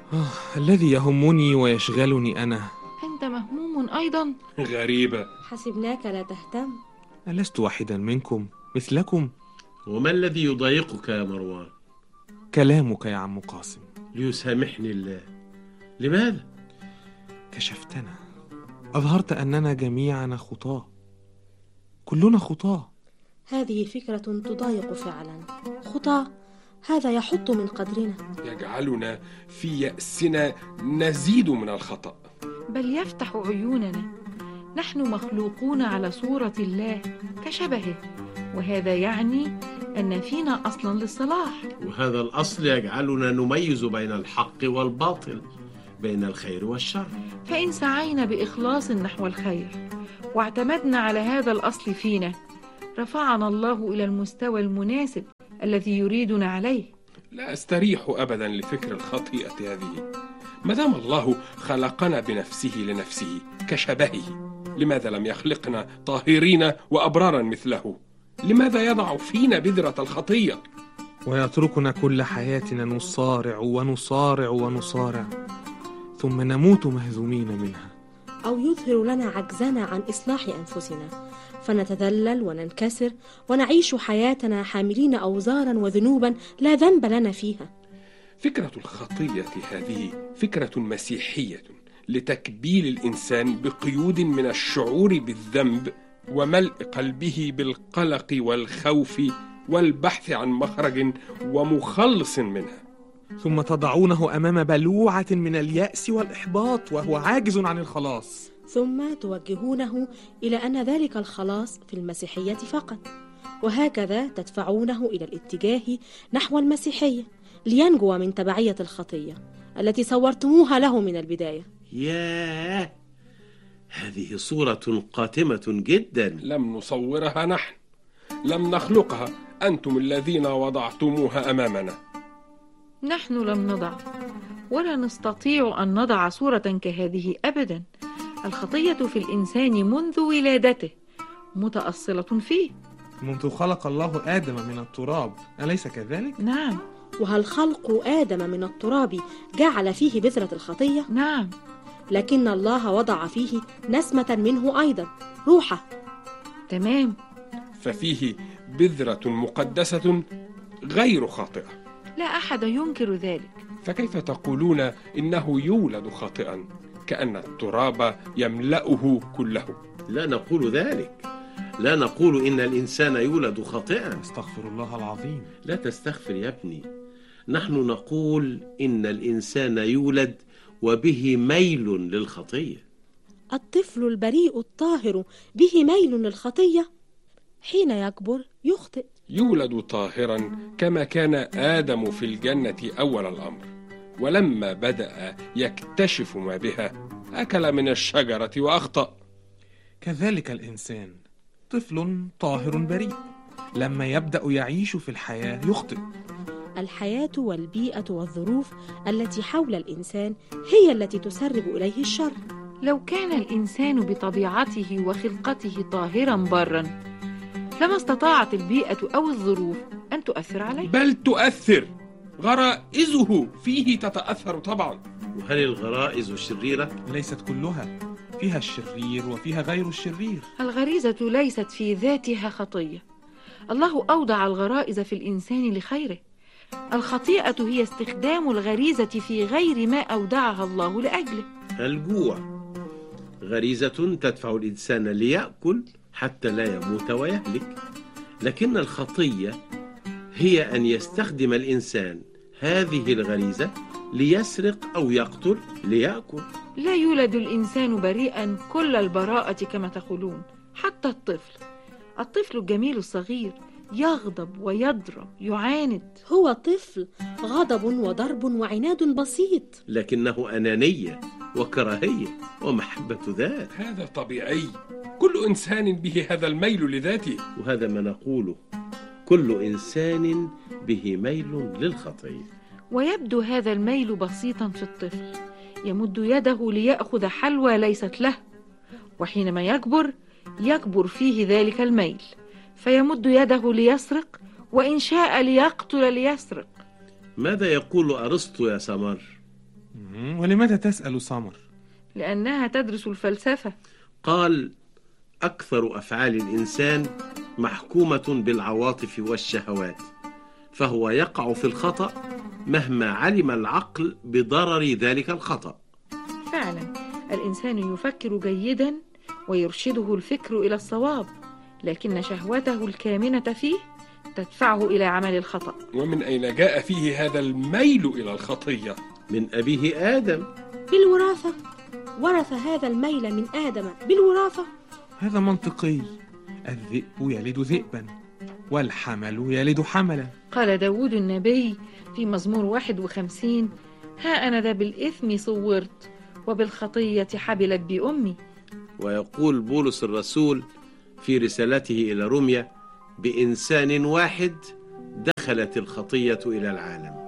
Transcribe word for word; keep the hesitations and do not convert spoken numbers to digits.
آه، الذي يهمني ويشغلني أنا. أنت مهموم أيضا؟ غريبة. حسبناك لا تهتم. ألست واحدا منكم مثلكم؟ وما الذي يضايقك يا مروان؟ كلامك يا عم قاسم. ليسامحني الله. لماذا؟ كشفتنا، أظهرت أننا جميعنا خطاة، كلنا خطاة. هذه فكرة تضايق فعلا. خطاة، هذا يحط من قدرنا، يجعلنا في يأسنا نزيد من الخطأ، بل يفتح عيوننا. نحن مخلوقون على صورة الله كشبهه، وهذا يعني أن فينا أصلا للصلاح، وهذا الأصل يجعلنا نميز بين الحق والباطل، بين الخير والشر. فإن سعينا بإخلاص نحو الخير واعتمدنا على هذا الأصل فينا، رفعنا الله إلى المستوى المناسب الذي يريدنا عليه. لا أستريح أبدا لفكر الخطيئة هذه. ما دام الله خلقنا بنفسه لنفسه كشبهه، لماذا لم يخلقنا طاهرين وأبرارا مثله؟ لماذا يضع فينا بذرة الخطية ويتركنا كل حياتنا نصارع ونصارع ونصارع، ثم نموت مهزومين منها؟ أو يظهر لنا عجزنا عن إصلاح أنفسنا، فنتذلل وننكسر ونعيش حياتنا حاملين أوزارا وذنوبا لا ذنب لنا فيها. فكرة الخطية هذه فكرة مسيحية لتكبيل الإنسان بقيود من الشعور بالذنب وملء قلبه بالقلق والخوف والبحث عن مخرج ومخلص منها، ثم تضعونه أمام بلوعة من اليأس والإحباط وهو عاجز عن الخلاص، ثم توجهونه إلى أن ذلك الخلاص في المسيحية فقط، وهكذا تدفعونه إلى الاتجاه نحو المسيحية لينجو من تبعية الخطية التي صورتموها له من البداية. ياه، هذه صورة قاتمة جدا. لم نصورها نحن، لم نخلقها، أنتم الذين وضعتموها أمامنا. نحن لم نضع ولا نستطيع أن نضع صورة كهذه أبدا. الخطية في الإنسان منذ ولادته، متأصلة فيه منذ خلق الله آدم من التراب، أليس كذلك؟ نعم. وهل خلق آدم من التراب جعل فيه بذرة الخطية؟ نعم. لكن الله وضع فيه نسمة منه أيضا، روحه. تمام. ففيه بذرة مقدسة غير خاطئة. لا أحد ينكر ذلك. فكيف تقولون إنه يولد خاطئا كأن التراب يملأه كله؟ لا نقول ذلك، لا نقول إن الإنسان يولد خاطئا. استغفر الله العظيم. لا تستغفر يا ابني، نحن نقول إن الإنسان يولد وبه ميل للخطية. الطفل البريء الطاهر به ميل للخطية، حين يكبر يخطئ. يولد طاهرا كما كان آدم في الجنة أول الأمر، ولما بدأ يكتشف ما بها أكل من الشجرة وأخطأ. كذلك الإنسان طفل طاهر بريء، لما يبدأ يعيش في الحياة يخطئ. الحياة والبيئة والظروف التي حول الإنسان هي التي تسرب إليه الشر. لو كان الإنسان بطبيعته وخلقته طاهرا برا، لما استطاعت البيئة أو الظروف أن تؤثر عليه. بل تؤثر، غرائزه فيه تتأثر طبعا. وهل الغرائز شريرة؟ ليست كلها، فيها الشرير وفيها غير الشرير. الغريزة ليست في ذاتها خطية، الله أوضع الغرائز في الإنسان لخيره. الخطيئة هي استخدام الغريزة في غير ما أودعها الله لأجله. الجوع غريزة تدفع الإنسان ليأكل حتى لا يموت ويهلك، لكن الخطية هي أن يستخدم الإنسان هذه الغريزة ليسرق أو يقتل ليأكل. لا يولد الإنسان بريئا كل البراءة كما تقولون. حتى الطفل الطفل الجميل الصغير يغضب ويضرب، يعاند. هو طفل، غضب وضرب وعناد بسيط، لكنه أنانية وكراهية ومحبة ذات. هذا طبيعي، كل إنسان به هذا الميل لذاته. وهذا ما نقوله، كل إنسان به ميل للخطية. ويبدو هذا الميل بسيطا في الطفل، يمد يده ليأخذ حلوى ليست له، وحينما يكبر يكبر فيه ذلك الميل، فيمد يده ليسرق، وإن شاء ليقتل ليسرق. ماذا يقول أرسطو يا سمر؟ مم، ولماذا تسأل سمر؟ لأنها تدرس الفلسفة. قال: أكثر أفعال الإنسان محكومة بالعواطف والشهوات، فهو يقع في الخطأ مهما علم العقل بضرر ذلك الخطأ. فعلا الإنسان يفكر جيدا ويرشده الفكر إلى الصواب، لكن شهوته الكامنة فيه تدفعه إلى عمل الخطأ. ومن أين جاء فيه هذا الميل إلى الخطية؟ من أبيه آدم. بالوراثة، ورث هذا الميل من آدم بالوراثة. هذا منطقي، الذئب يلد ذئبا والحمل يلد حملا. قال داود النبي في مزمور واحد وخمسين: ها أنا ذا بالإثم صورت وبالخطية حبلت بأمي. ويقول بولس الرسول في رسالته إلى روميا: بإنسان واحد دخلت الخطية إلى العالم.